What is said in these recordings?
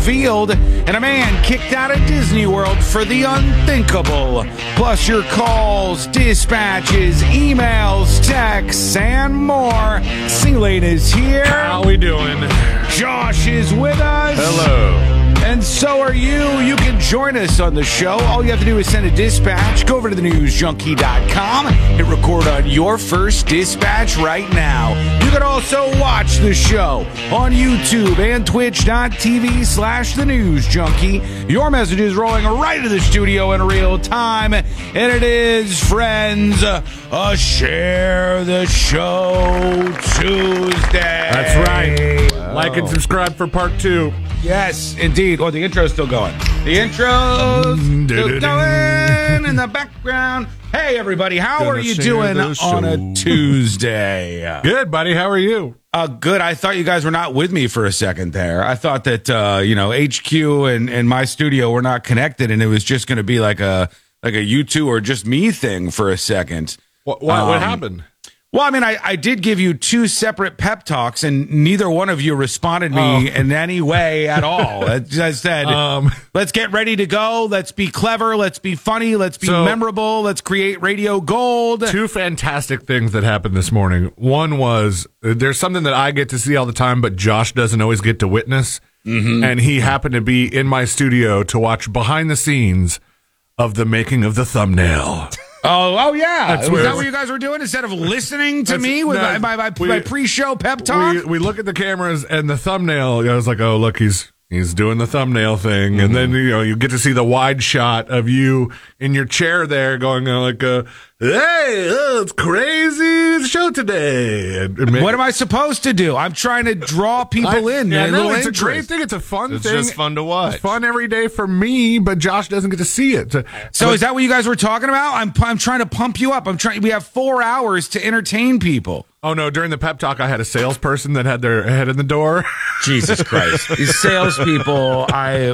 field, and a man kicked out of Disney World for the unthinkable. Plus your calls, dispatches, emails, texts, and more. C-Lane is here. How we doing? Josh is with us. Hello. And so are you. You can join us on the show. All you have to do is send a dispatch. Go over to thenewsjunkie.com. Hit record on your first dispatch right now. You can also watch the show on YouTube and twitch.tv/thenewsjunkie. Your message is rolling right into the studio in real time. And it is, friends, a Share the Show Tuesday. That's right. Wow. Like and subscribe for part 2. Yes, indeed. Oh, the intro's still going. The intro's still going in the background. Hey, everybody. How are you doing on a Tuesday? Good, buddy. How are you? Good. I thought you guys were not with me for a second there. I thought that, HQ and my studio were not connected, and it was just going to be like a you two or just me thing for a second. What happened? Well, I mean, I did give you 2 separate pep talks, and neither one of you responded me in any way at all. I said, let's get ready to go. Let's be clever. Let's be funny. Let's be memorable. Let's create radio gold. 2 fantastic things that happened this morning. One was there's something that I get to see all the time, but Josh doesn't always get to witness. Mm-hmm. And he happened to be in my studio to watch behind the scenes of the making of the thumbnail. Oh, yeah. Was that what you guys were doing instead of listening to me with my pre-show pep talk? We look at the cameras and the thumbnail. I was like, oh, look, he's doing the thumbnail thing. Mm-hmm. And then, you get to see the wide shot of you in your chair there going like, hey, it's crazy show today. What am I supposed to do? I'm trying to draw people in. Yeah, no, it's a great thing. It's a fun thing. It's just fun to watch. It's fun every day for me, but Josh doesn't get to see it. So is that what you guys were talking about? I'm trying to pump you up. We have 4 hours to entertain people. Oh, no, during the pep talk, I had a salesperson that had their head in the door. Jesus Christ. These salespeople,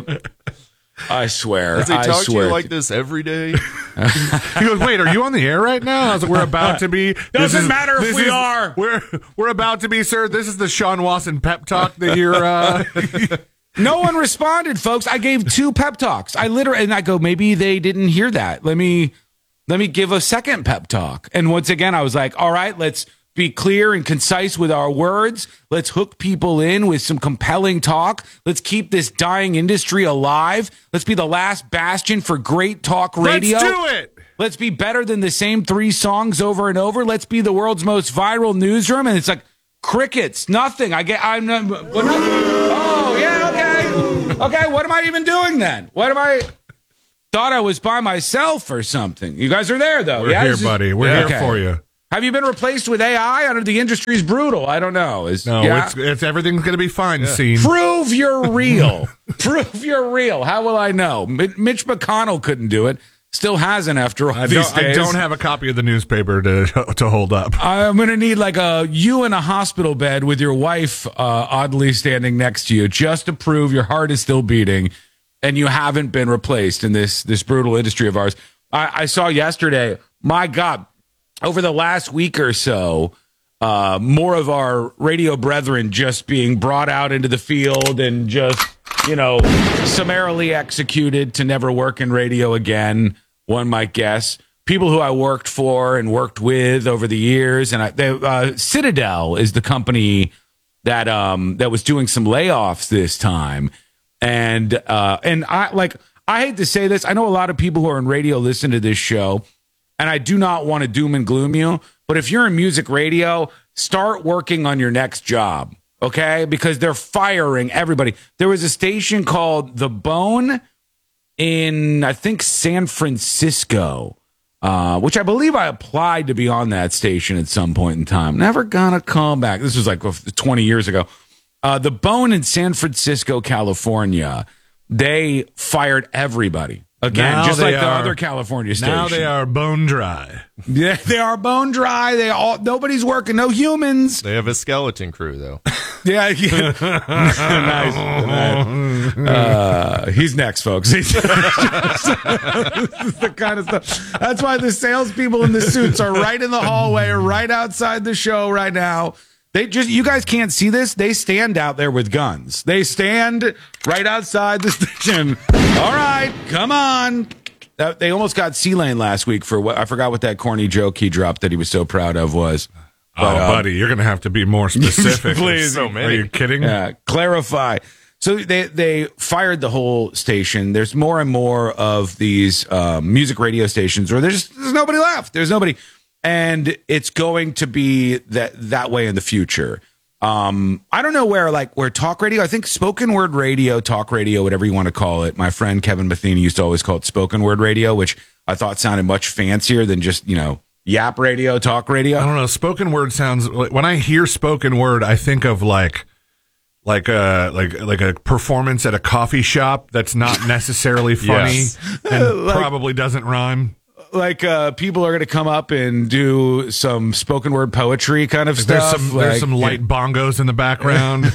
I swear. Does he talk to you like this every day? He goes, wait, are you on the air right now? I was like, we're about to be. Doesn't matter if we are. We're about to be, sir. This is the Sean Watson pep talk that you're... No one responded, folks. I gave 2 pep talks. And I go, maybe they didn't hear that. Let me give a second pep talk. And once again, I was like, all right, let's be clear and concise with our words. Let's hook people in with some compelling talk. Let's keep this dying industry alive. Let's be the last bastion for great talk radio. Let's do it. Let's be better than the same 3 songs over and over. Let's be the world's most viral newsroom. And it's like crickets, nothing. Oh, yeah, okay. Okay, what am I even doing then? Thought I was by myself or something. You guys are there, though. We're here, buddy. We're here for you. Have you been replaced with AI? I know the industry's brutal. I don't know. It's everything's going to be fine. Scene. Prove you're real. Prove you're real. How will I know? Mitch McConnell couldn't do it. Still hasn't after all these days. I don't have a copy of the newspaper to hold up. I'm going to need you in a hospital bed with your wife oddly standing next to you just to prove your heart is still beating and you haven't been replaced in this brutal industry of ours. I saw yesterday, my God, over the last week or so, more of our radio brethren just being brought out into the field and just, summarily executed to never work in radio again, one might guess. People who I worked for and worked with over the years. And Citadel is the company that was doing some layoffs this time. And I hate to say this. I know a lot of people who are in radio listen to this show. And I do not want to doom and gloom you, but if you're in music radio, start working on your next job, okay? Because they're firing everybody. There was a station called The Bone in, I think, San Francisco, which I believe I applied to be on that station at some point in time. Never gonna come back. This was like 20 years ago. The Bone in San Francisco, California, they fired everybody. Again, now just like the other California station. Now they are bone dry. Yeah, they are bone dry. Nobody's working. No humans. They have a skeleton crew, though. Yeah. Nice. He's next, folks. This is the kind of stuff. That's why the salespeople in the suits are right in the hallway, right outside the show right now. You guys can't see this. They stand out there with guns. They stand right outside the station. All right, come on. They almost got C-Lane last week for what I forgot what that corny joke he dropped that he was so proud of was. But, buddy, you're going to have to be more specific. Please. So many. Are you kidding? Yeah, clarify. So they fired the whole station. There's more and more of these music radio stations where there's nobody left. There's nobody. And it's going to be that way in the future. I don't know where talk radio, I think spoken word radio, talk radio, whatever you want to call it. My friend Kevin Matheny used to always call it spoken word radio, which I thought sounded much fancier than just, yap radio, talk radio. I don't know. Spoken word sounds like, when I hear spoken word, I think of like a performance at a coffee shop that's not necessarily funny and probably doesn't rhyme. Like people are going to come up and do some spoken word poetry kind of stuff. There's some light bongos in the background.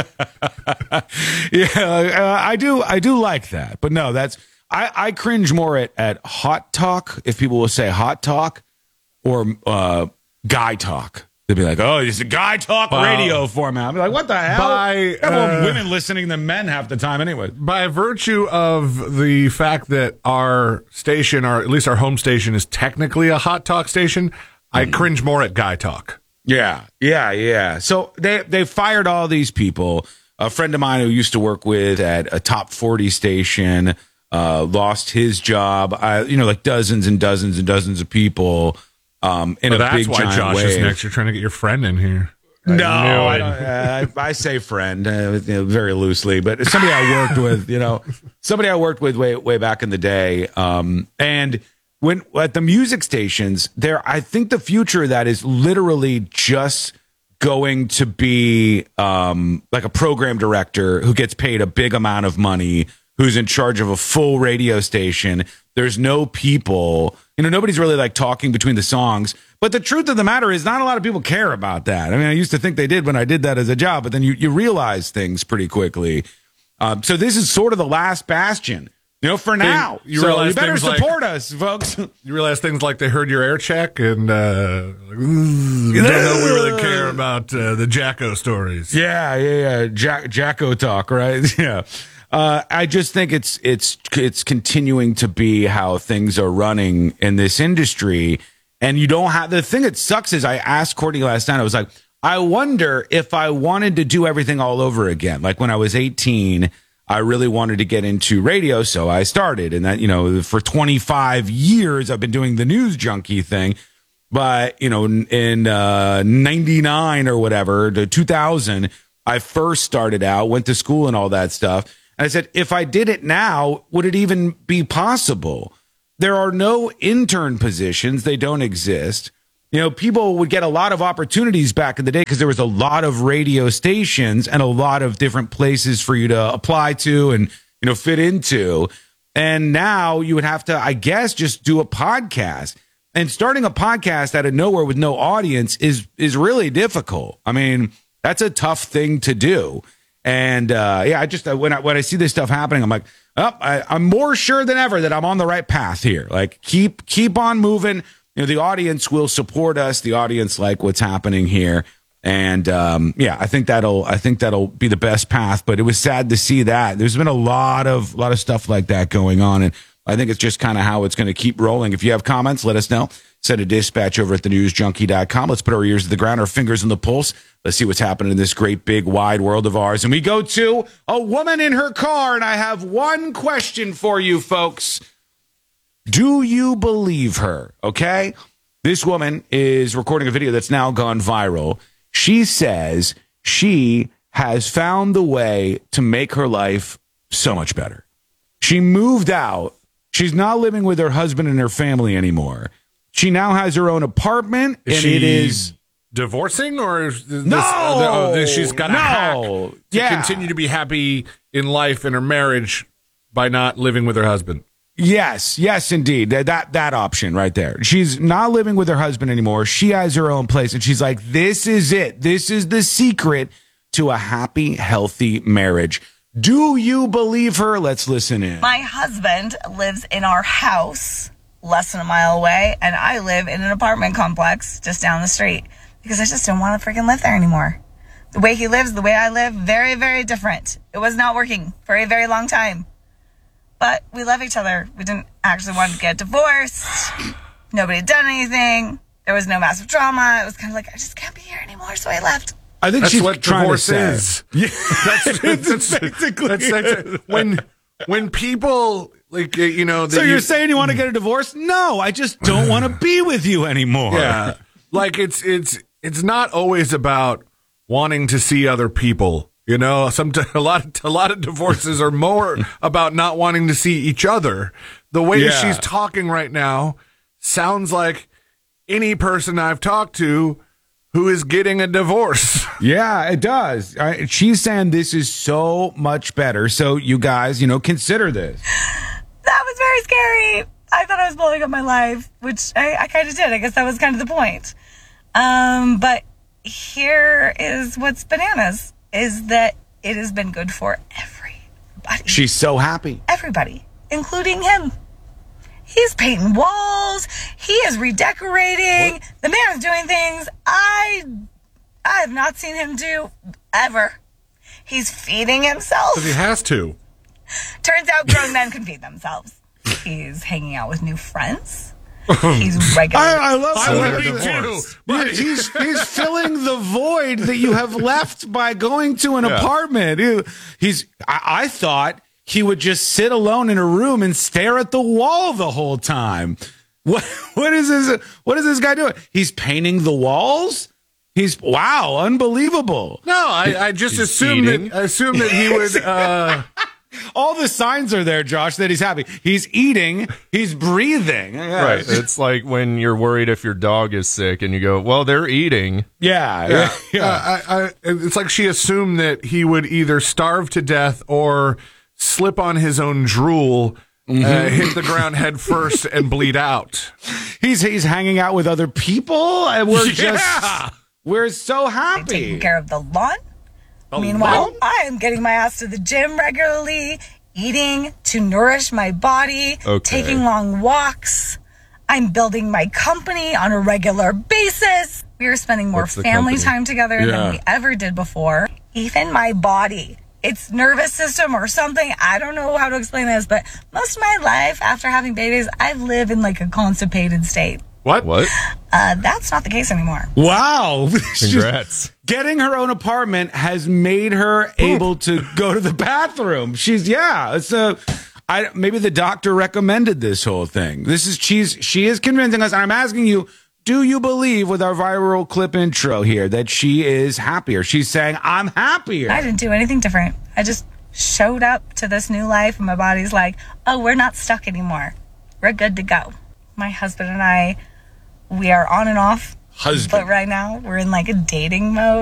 I do like that, but no, I cringe more at hot talk. If people will say hot talk or guy talk. They'd be like, oh, it's a guy talk radio format. I'm like, what the hell? Got more women listening than men half the time anyway. By virtue of the fact that our station, or at least our home station, is technically a hot talk station, I cringe more at guy talk. Yeah. So they fired all these people. A friend of mine who used to work with at a top 40 station lost his job. Like dozens and dozens and dozens of people. That's why Josh is next. You're trying to get your friend in here. No, I say friend very loosely, but somebody I worked with, way back in the day. And when at the music stations, I think the future of that is literally just going to be like a program director who gets paid a big amount of money, who's in charge of a full radio station. There's no people, nobody's really like talking between the songs. But the truth of the matter is not a lot of people care about that. I mean, I used to think they did when I did that as a job, but then you realize things pretty quickly. So this is sort of the last bastion, for now. You better support us, folks. You realize things like they heard your air check and don't know we really care about the Jacko stories. Yeah. Jacko talk, right? Yeah. I just think it's continuing to be how things are running in this industry. And you don't have, the thing that sucks is I asked Courtney last night, I was like, I wonder if I wanted to do everything all over again. Like when I was 18, I really wanted to get into radio. So I started, and that, for 25 years, I've been doing the news junkie thing. But, in 99 or whatever, to 2000, I first started out, went to school and all that stuff. And I said, if I did it now, would it even be possible? There are no intern positions. They don't exist. People would get a lot of opportunities back in the day because there was a lot of radio stations and a lot of different places for you to apply to and, fit into. And now you would have to, I guess, just do a podcast. And starting a podcast out of nowhere with no audience is really difficult. I mean, that's a tough thing to do. And I just when I see this stuff happening, I'm like, I'm more sure than ever that I'm on the right path here. Like keep on moving. The audience will support us. The audience like what's happening here, and I think that'll be the best path. But it was sad to see that there's been a lot of stuff like that going on, and I think it's just kind of how it's going to keep rolling. If you have comments, let us know. Send a dispatch over at thenewsjunkie.com. Let's put our ears to the ground, our fingers on the pulse. Let's see what's happening in this great, big, wide world of ours. And we go to a woman in her car, and I have one question for you, folks. Do you believe her? Okay? This woman is recording a video that's now gone viral. She says she has found the way to make her life so much better. She moved out. She's not living with her husband and her family anymore. She now has her own apartment, and it is divorcing, or is this, she's got a hack to continue to be happy in life and her marriage by not living with her husband. Yes, indeed. That option right there. She's not living with her husband anymore. She has her own place, and she's like, this is it. This is the secret to a happy, healthy marriage. Do you believe her? Let's listen in. My husband lives in our house less than a mile away, and I live in an apartment complex just down the street. because I just don't want to freaking live there anymore. The way he lives, the way I live, very, very different. It was not working for a very long time. But we love each other. We didn't actually want to get divorced. Nobody had done anything. There was no massive drama. It was kind of like, I just can't be here anymore, so I left. I think That's she's what trying divorce to say. is. Yeah, That's basically when people like So you're saying you want to get a divorce? No, I just don't want to be with you anymore. yeah, like it's not always about wanting to see other people. A lot of divorces are more about not wanting to see each other. The way she's talking right now sounds like any person I've talked to who is getting a divorce. Yeah, it does. She's saying this is so much better. So you guys, consider this. That was very scary. I thought I was blowing up my life, which I kind of did. I guess that was kind of the point. But here is what's bananas, is that it has been good for everybody. She's so happy. Everybody, including him. He's painting walls. He is redecorating. The man is doing things I have not seen him do ever. He's feeding himself. Because he has to. Turns out grown men can feed themselves. He's hanging out with new friends. He's regular. I love I that. would be too. But he's filling the void that you have left by going to an apartment. I thought he would just sit alone in a room and stare at the wall the whole time. What is this guy doing? He's painting the walls? Wow, unbelievable. No, I just assumed that he would. All the signs are there, Josh, that he's happy. He's eating, he's breathing. Yeah. Right. It's like when you're worried if your dog is sick and you go, well, they're eating. Yeah. It's like she assumed that he would either starve to death or slip on his own drool, hit the ground head first, and bleed out. He's hanging out with other people, and we're so happy. Taking care of the lawn. Meanwhile, I am getting my ass to the gym regularly, eating to nourish my body, taking long walks. I'm building my company on a regular basis. We are spending more family time together than we ever did before. Even my body, its nervous system or something, I don't know how to explain this, but most of my life after having babies, I live in like a constipated state. What? That's not the case anymore. Wow. Congrats. Getting her own apartment has made her able to go to the bathroom. Maybe the doctor recommended this whole thing. She is convincing us. And I'm asking you, do you believe with our viral clip intro here that she is happier? She's saying, I'm happier. I didn't do anything different. I just showed up to this new life and my body's like, oh, we're not stuck anymore. We're good to go. My husband and I, we are on and off. But right now we're in like a dating mode.